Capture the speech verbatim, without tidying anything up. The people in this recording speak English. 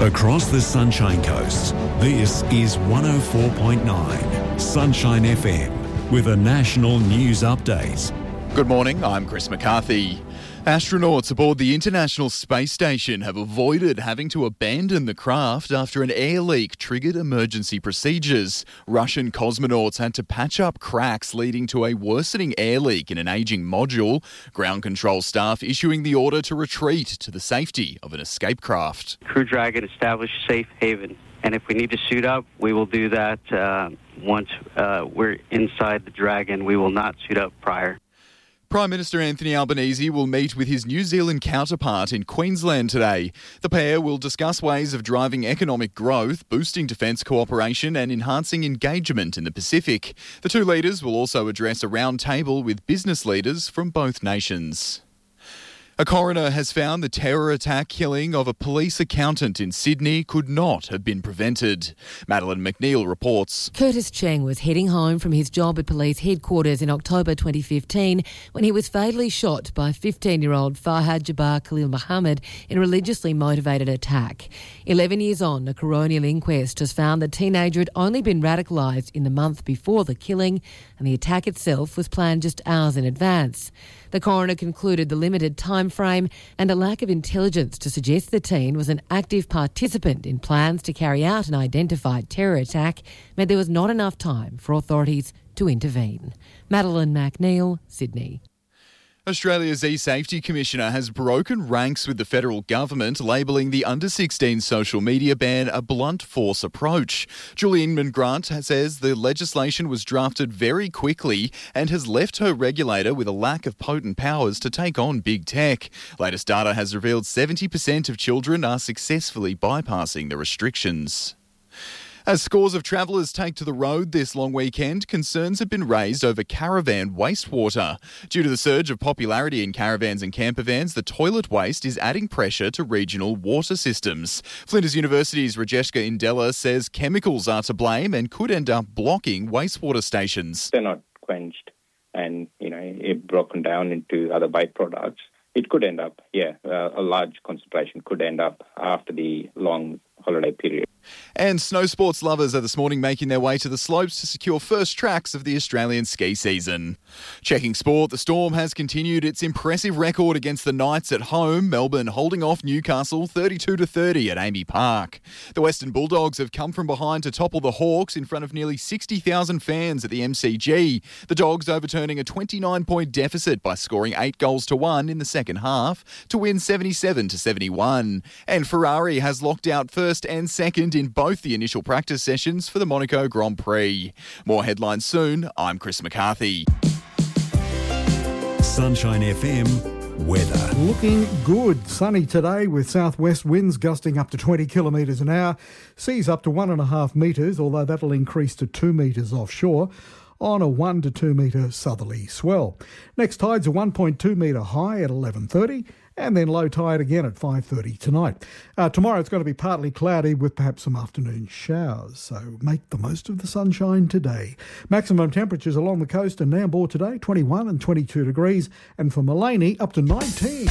Across the Sunshine Coast, this is one oh four point nine Sunshine F M with a national news update. Good morning, I'm Chris McCarthy. Astronauts aboard the International Space Station have avoided having to abandon the craft after an air leak triggered emergency procedures. Russian cosmonauts had to patch up cracks leading to a worsening air leak in an ageing module. Ground control staff issuing the order to retreat to the safety of an escape craft. Crew Dragon established safe haven, and if we need to suit up, we will do that uh, once uh, we're inside the Dragon. We will not suit up prior. Prime Minister Anthony Albanese will meet with his New Zealand counterpart in Queensland today. The pair will discuss ways of driving economic growth, boosting defence cooperation and enhancing engagement in the Pacific. The two leaders will also address a roundtable with business leaders from both nations. A coroner has found the terror attack killing of a police accountant in Sydney could not have been prevented. Madeline McNeil reports. Curtis Cheng was heading home from his job at police headquarters in October twenty fifteen when he was fatally shot by fifteen-year-old Fahad Jabbar Khalil Mohammed in a religiously motivated attack. Eleven years on, a coronial inquest has found the teenager had only been radicalised in the month before the killing, and the attack itself was planned just hours in advance. The coroner concluded the limited time frame and a lack of intelligence to suggest the teen was an active participant in plans to carry out an identified terror attack meant there was not enough time for authorities to intervene. Madeline McNeil, Sydney. Australia's E-Safety Commissioner has broken ranks with the federal government, labelling the under sixteen social media ban a blunt force approach. Julie Inman-Grant says the legislation was drafted very quickly and has left her regulator with a lack of potent powers to take on big tech. Latest data has revealed seventy percent of children are successfully bypassing the restrictions. As scores of travellers take to the road this long weekend, concerns have been raised over caravan wastewater. Due to the surge of popularity in caravans and campervans, the toilet waste is adding pressure to regional water systems. Flinders University's Rajeshka Indela says chemicals are to blame and could end up blocking wastewater stations. They're not quenched and, you know, it broken down into other byproducts. It could end up, yeah, uh, a large concentration could end up after the long holiday period. And snow sports lovers are this morning making their way to the slopes to secure first tracks of the Australian ski season. Checking sport, the Storm has continued its impressive record against the Knights at home, Melbourne holding off Newcastle thirty-two to thirty at Amy Park. The Western Bulldogs have come from behind to topple the Hawks in front of nearly sixty thousand fans at the M C G. The Dogs overturning a twenty-nine point deficit by scoring eight goals to one in the second half to win seventy-seven to seventy-one. And Ferrari has locked out first and second in both the initial practice sessions for the Monaco Grand Prix. More headlines soon. I'm Chris McCarthy. Sunshine F M weather. Looking good. Sunny today with southwest winds gusting up to twenty kilometres an hour. Seas up to one and a half metres, although that'll increase to two metres offshore on a one to two metre southerly swell. Next tide's a one point two metre high at eleven thirty. And then low tide again at five thirty tonight. Uh, tomorrow it's going to be partly cloudy with perhaps some afternoon showers, so make the most of the sunshine today. Maximum temperatures along the coast and Nambour today, twenty-one and twenty-two degrees, and for Mullaney up to nineteen.